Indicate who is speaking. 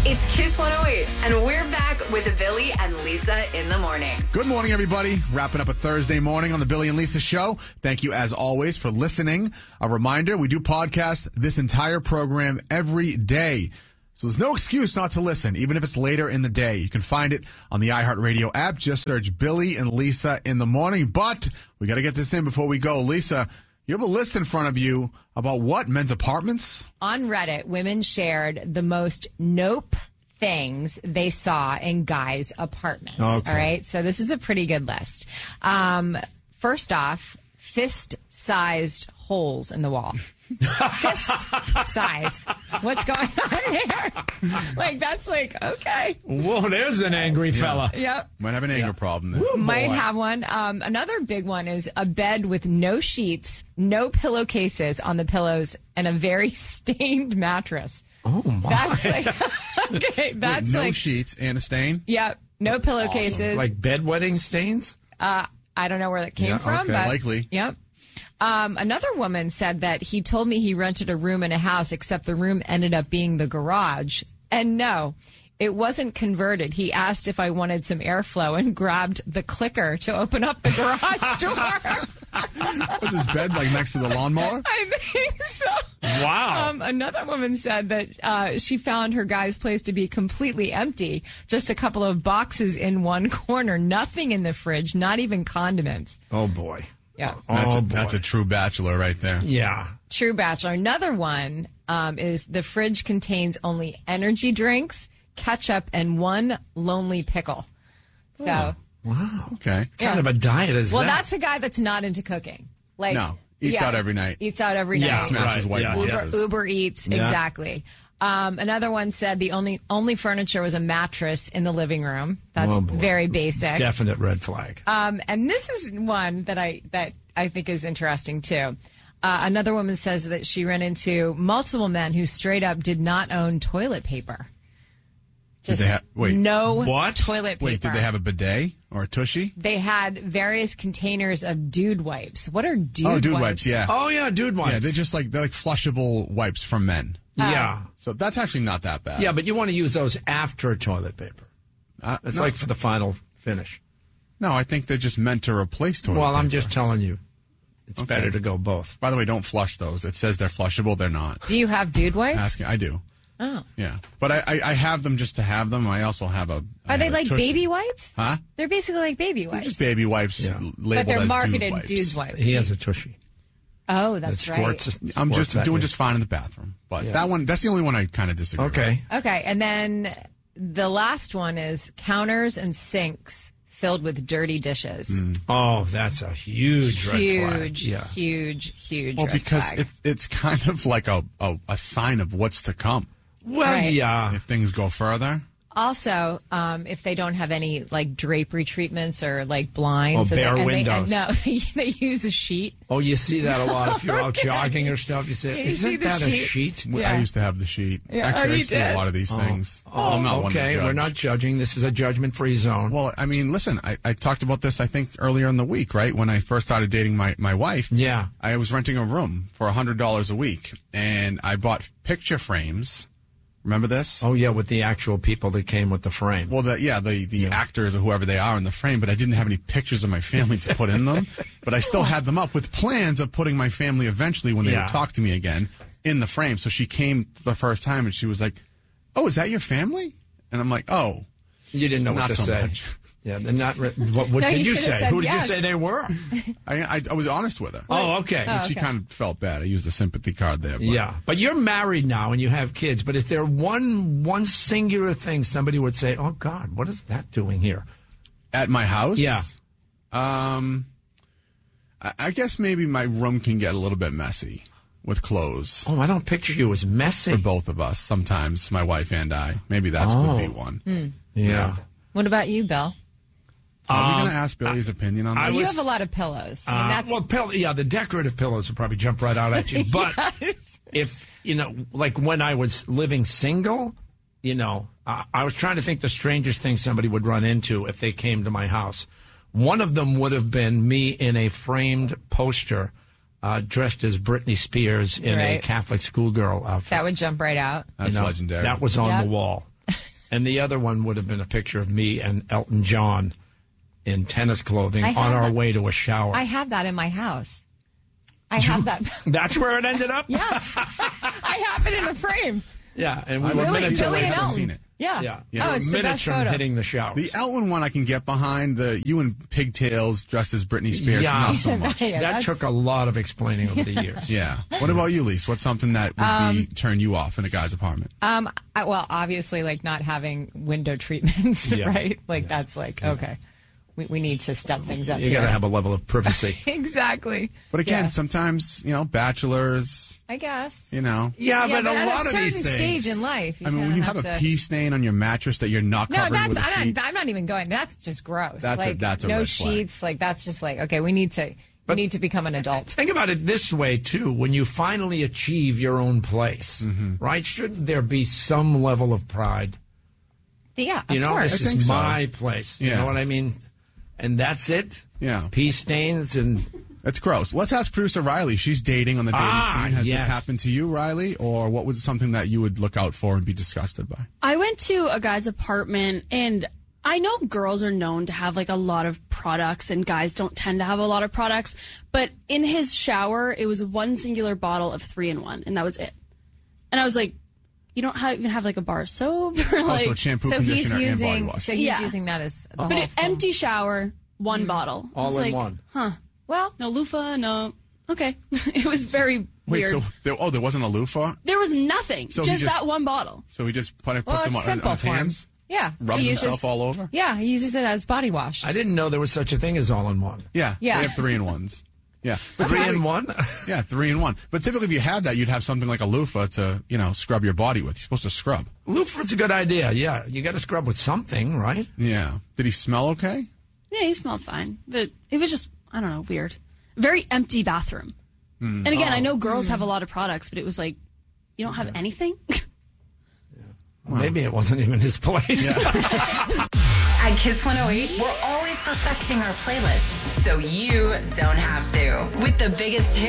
Speaker 1: It's Kiss 108, and we're back with Billy and Lisa in the morning.
Speaker 2: Good morning, everybody. Wrapping up a Thursday morning on the Billy and Lisa Show. Thank you, as always, for listening. A reminder, we do podcast this entire program every day. So there's no excuse not to listen, even if it's later in the day. You can find it on the iHeartRadio app. Just search Billy and Lisa in the morning. But we got to get this in before we go. Lisa, you have a list in front of you about what? Men's apartments?
Speaker 3: On Reddit, women shared the most nope things they saw in guys' apartments.
Speaker 4: Okay.
Speaker 3: All right. So this is a pretty good list. First off, fist-sized holes in the wall. Fist size. What's going on here? Like, that's like, okay.
Speaker 4: Whoa, there's an angry fella.
Speaker 3: Yep.
Speaker 2: Might have an anger problem then.
Speaker 3: Might
Speaker 4: boy.
Speaker 3: have one. Another big one is a bed with no sheets, no pillowcases on the pillows, and a very stained mattress.
Speaker 4: Oh, my.
Speaker 3: That's like, okay, that's
Speaker 2: no
Speaker 3: like,
Speaker 2: sheets and a stain?
Speaker 3: yep, no pillowcases.
Speaker 4: Like bedwetting stains?
Speaker 3: I don't know where that came
Speaker 4: Yeah,
Speaker 3: from,
Speaker 4: okay.
Speaker 3: but
Speaker 2: Likely.
Speaker 3: Yep. Another woman said that he told me he rented a room in a house, except the room ended up being the garage. And no, it wasn't converted. He asked if I wanted some airflow and grabbed the clicker to open up the garage door.
Speaker 2: Was his bed like next to the lawnmower?
Speaker 3: I think so.
Speaker 4: Wow.
Speaker 3: Another woman said that she found her guy's place to be completely empty. Just a couple of boxes in one corner, nothing in the fridge, not even condiments.
Speaker 4: Oh, boy.
Speaker 3: Yeah.
Speaker 2: That's a true bachelor right there.
Speaker 4: Yeah.
Speaker 3: True bachelor. Another one is the fridge contains only energy drinks, ketchup, and one lonely pickle. So,
Speaker 4: Wow.
Speaker 2: Okay.
Speaker 4: What kind of a diet is
Speaker 3: well,
Speaker 4: that?
Speaker 3: that's a guy that's not into cooking. Like,
Speaker 2: No. Eats out every night.
Speaker 3: Eats out every
Speaker 4: Yeah.
Speaker 3: night.
Speaker 2: Smashes
Speaker 4: Right,
Speaker 2: white
Speaker 4: yeah,
Speaker 2: monsters.
Speaker 3: Uber Eats,
Speaker 4: Yeah.
Speaker 3: exactly. Another one said the only furniture was a mattress in the living room. That's
Speaker 4: Oh, boy.
Speaker 3: very basic.
Speaker 4: Definite red flag.
Speaker 3: And this is one that I think is interesting too. Another woman says that she ran into multiple men who straight up did not own toilet paper.
Speaker 2: Did they wait?
Speaker 3: No
Speaker 4: What?
Speaker 3: toilet paper.
Speaker 2: Wait, did they have a bidet or a tushy?
Speaker 3: They had various containers of dude wipes. What are dude wipes?
Speaker 2: Oh, dude wipes, yeah.
Speaker 4: Oh, yeah, dude wipes.
Speaker 2: Yeah, they're like flushable wipes from men.
Speaker 4: Yeah.
Speaker 2: So that's actually not that bad.
Speaker 4: Yeah, but you want to use those after toilet paper. It's
Speaker 2: no,
Speaker 4: like for the final finish.
Speaker 2: no, I think they're just meant to replace toilet
Speaker 4: Well, I'm
Speaker 2: paper.
Speaker 4: just telling you, it's
Speaker 2: Okay.
Speaker 4: better to go both.
Speaker 2: By the way, don't flush those. It says they're flushable. They're not.
Speaker 3: Do you have dude wipes?
Speaker 2: I do.
Speaker 3: Oh.
Speaker 2: Yeah. But I have them just to have them. I also have a... I
Speaker 3: Are they
Speaker 2: have a
Speaker 3: like
Speaker 2: tushy.
Speaker 3: baby wipes?
Speaker 2: Huh?
Speaker 3: They're basically like baby wipes.
Speaker 2: Just baby wipes
Speaker 4: Yeah.
Speaker 2: labeled
Speaker 3: but they're
Speaker 2: as
Speaker 3: marketed
Speaker 2: dude wipes.
Speaker 3: wipes.
Speaker 4: He has a tushy.
Speaker 3: Oh, that's
Speaker 4: That
Speaker 3: right.
Speaker 4: squirts-
Speaker 2: I'm
Speaker 4: squirts
Speaker 2: just
Speaker 4: at
Speaker 2: doing
Speaker 4: you.
Speaker 2: just fine in the bathroom. But
Speaker 4: Yeah.
Speaker 2: that's the only one I kind of disagree with.
Speaker 4: Okay.
Speaker 3: Okay, and then the last one is counters and sinks filled with dirty dishes.
Speaker 4: Oh, that's a huge red flag.
Speaker 3: Huge,
Speaker 4: Yeah.
Speaker 3: huge
Speaker 2: Well,
Speaker 3: red
Speaker 2: because
Speaker 3: flag.
Speaker 2: it's kind of like a sign of what's to come
Speaker 4: Well,
Speaker 3: Right.
Speaker 4: yeah.
Speaker 2: if things go further.
Speaker 3: Also, if they don't have any like drapery treatments or like blinds,
Speaker 4: Oh, bare
Speaker 3: and
Speaker 4: windows.
Speaker 3: no, they use a sheet.
Speaker 4: Oh, you see that a lot if you're out jogging or stuff. You say,
Speaker 3: You see
Speaker 4: isn't
Speaker 3: the
Speaker 4: that a
Speaker 3: sheet?
Speaker 4: sheet?
Speaker 3: Yeah.
Speaker 2: I used to have the sheet.
Speaker 3: Yeah.
Speaker 2: Actually,
Speaker 3: Oh,
Speaker 2: I
Speaker 3: you
Speaker 2: used to do a
Speaker 3: did?
Speaker 2: lot of these things. I'm not one to
Speaker 4: okay,
Speaker 2: judge.
Speaker 4: we're not judging. This is a judgment-free zone.
Speaker 2: Well, I mean, listen, I talked about this, I think, earlier in the week, right? When I first started dating my wife.
Speaker 4: Yeah.
Speaker 2: I was renting a room for $100 a week, and I bought picture frames. Remember this?
Speaker 4: Oh, yeah, with the actual people that came with the frame.
Speaker 2: Well, the actors or whoever they are in the frame, but I didn't have any pictures of my family to put in them. But I still had them up with plans of putting my family eventually when they
Speaker 4: Yeah.
Speaker 2: would talk to me again in the frame. So she came the first time and she was like, "Oh, is that your family?" And I'm like, "Oh,
Speaker 4: You didn't know what
Speaker 2: not
Speaker 4: to
Speaker 2: so
Speaker 4: say.
Speaker 2: much."
Speaker 4: Yeah, they're not. What
Speaker 3: No,
Speaker 4: did
Speaker 3: you
Speaker 4: you
Speaker 3: should have
Speaker 4: say?
Speaker 3: said
Speaker 4: Who did
Speaker 3: yes.
Speaker 4: you say they were?
Speaker 2: I was honest with her.
Speaker 4: Oh, okay.
Speaker 3: Oh.
Speaker 2: She
Speaker 3: okay.
Speaker 2: kind of felt bad. I used the sympathy card there. But
Speaker 4: Yeah, but you're married now and you have kids. But is there one singular thing somebody would say? Oh God, what is that doing here?
Speaker 2: At my house?
Speaker 4: Yeah.
Speaker 2: I guess maybe my room can get a little bit messy with clothes
Speaker 4: Oh, I don't picture you as
Speaker 2: for
Speaker 4: messy.
Speaker 2: both of us. Sometimes my wife and I. Maybe that's would be
Speaker 4: Oh.
Speaker 2: one.
Speaker 4: Yeah.
Speaker 3: What about you, Bill?
Speaker 2: Are we going to ask Billy's opinion on
Speaker 4: I
Speaker 2: this?
Speaker 3: You
Speaker 4: was-
Speaker 3: have a lot of pillows. I mean, that's
Speaker 4: Well, the decorative pillows will probably jump right out at you. But
Speaker 3: Yes.
Speaker 4: if, like when I was living single, I was trying to think the strangest thing somebody would run into if they came to my house. One of them would have been me in a framed poster dressed as Britney Spears in a
Speaker 3: Right.
Speaker 4: Catholic schoolgirl outfit.
Speaker 3: that would jump right out.
Speaker 2: That's legendary.
Speaker 4: That was on
Speaker 3: Yep.
Speaker 4: the wall. And the other one would have been a picture of me and Elton John in tennis clothing
Speaker 3: I
Speaker 4: on
Speaker 3: have
Speaker 4: our
Speaker 3: that.
Speaker 4: way to a shower.
Speaker 3: I have that in my house. I have that.
Speaker 4: That's where it ended up?
Speaker 3: Yes. I have it in a frame.
Speaker 4: Yeah, and we
Speaker 2: I
Speaker 4: were
Speaker 2: haven't
Speaker 4: minutes
Speaker 2: seen it.
Speaker 3: Billy
Speaker 2: I
Speaker 3: and
Speaker 2: haven't
Speaker 3: Elton.
Speaker 2: seen it.
Speaker 3: Yeah.
Speaker 4: Yeah.
Speaker 3: Oh,
Speaker 4: We
Speaker 3: it's
Speaker 4: were
Speaker 3: the
Speaker 4: minutes
Speaker 3: best
Speaker 4: from
Speaker 3: photo.
Speaker 4: hitting the shower.
Speaker 2: The Elton one I can get behind. You in pigtails dressed as Britney Spears,
Speaker 4: Yeah.
Speaker 2: not so much.
Speaker 3: Yeah,
Speaker 4: that
Speaker 3: that's-
Speaker 4: took a lot of explaining over the years.
Speaker 2: Yeah. What about you, Lise? What's something that would turn you off in a guy's apartment?
Speaker 3: Well, obviously, like not having window treatments,
Speaker 4: Yeah.
Speaker 3: right? Like that's like, okay, we need to step things up
Speaker 4: You
Speaker 3: here.
Speaker 4: got to have a level of privacy.
Speaker 3: Exactly.
Speaker 2: But again,
Speaker 3: Yeah.
Speaker 2: sometimes, bachelors,
Speaker 3: I guess.
Speaker 2: Yeah,
Speaker 4: Yeah, but a
Speaker 3: at
Speaker 4: lot
Speaker 3: a
Speaker 4: of
Speaker 3: certain
Speaker 4: these things.
Speaker 3: stage in life,
Speaker 2: I mean, when you have a pee stain on your mattress that you're not
Speaker 3: No,
Speaker 2: covering with a
Speaker 3: that's
Speaker 2: sheet.
Speaker 3: I'm not even going. That's just gross.
Speaker 2: That's a
Speaker 3: like
Speaker 2: red
Speaker 3: no
Speaker 2: flag.
Speaker 3: sheets. Like that's just like okay. We need to become an adult.
Speaker 4: Think about it this way, too. When you finally achieve your own place, right? Shouldn't there be some level of pride?
Speaker 3: Yeah,
Speaker 4: You
Speaker 3: of
Speaker 4: know,
Speaker 3: course.
Speaker 4: this
Speaker 2: I think
Speaker 4: is
Speaker 2: so.
Speaker 4: my place. You
Speaker 2: Yeah.
Speaker 4: know what I mean? And that's it?
Speaker 2: Yeah.
Speaker 4: Pea stains and...
Speaker 2: That's gross. Let's ask producer Riley. She's dating on the dating scene. Has
Speaker 4: yes.
Speaker 2: this happened to you, Riley? Or what was something that you would look out for and be disgusted by?
Speaker 5: I went to a guy's apartment, and I know girls are known to have like a lot of products, and guys don't tend to have a lot of products. But in his shower, it was one singular bottle of 3-in-1, and that was it. And I was like, you don't even have like a bar of soap or like.
Speaker 2: Also, shampoo,
Speaker 3: So he's
Speaker 2: conditioner, and body
Speaker 3: using.
Speaker 2: wash.
Speaker 3: So he's
Speaker 5: Yeah.
Speaker 3: using that as the
Speaker 5: But
Speaker 3: whole
Speaker 5: an
Speaker 3: full-
Speaker 5: empty shower, one bottle. I
Speaker 4: All
Speaker 5: was
Speaker 4: in
Speaker 5: like,
Speaker 4: one.
Speaker 5: Huh.
Speaker 3: Well,
Speaker 5: No loofah, no. Okay. It was very
Speaker 2: Wait,
Speaker 5: weird.
Speaker 2: so there wasn't a loofah?
Speaker 5: There was nothing.
Speaker 2: So he
Speaker 5: just
Speaker 2: just-
Speaker 5: that one bottle.
Speaker 2: So he just puts
Speaker 3: well,
Speaker 2: them
Speaker 3: it's
Speaker 2: on
Speaker 3: simple
Speaker 2: his
Speaker 3: for him.
Speaker 2: hands?
Speaker 3: Yeah,
Speaker 2: Rubs
Speaker 3: he uses-
Speaker 2: himself all over?
Speaker 3: Yeah, he uses it as body wash.
Speaker 4: I didn't know there was such a thing as all-in-one.
Speaker 2: Yeah.
Speaker 3: Yeah.
Speaker 2: They have 3-in-1s. Yeah. But
Speaker 4: 3-in-1?
Speaker 2: Yeah, 3-in-1. But typically if you have that, you'd have something like a loofah to, scrub your body with. You're supposed to scrub.
Speaker 4: Loofah's a good idea, yeah. You got to scrub with something, right?
Speaker 2: Yeah. Did he smell okay?
Speaker 5: Yeah, he smelled fine. But it was just, I don't know, weird. Very empty bathroom. And again, I know girls have a lot of products, but it was like, you don't have anything?
Speaker 4: Maybe it wasn't even his place.
Speaker 1: At Kiss 108, we're always perfecting our playlist so you don't have to. With the biggest hits.